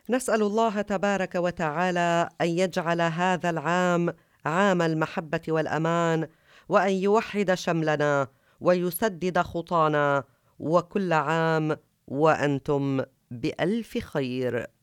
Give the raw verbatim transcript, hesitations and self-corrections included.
نسأل الله تبارك وتعالى أن يجعل هذا العام عام المحبة والأمان، وأن يوحد شملنا ويسدد خطانا، وكل عام وأنتم بألف خير.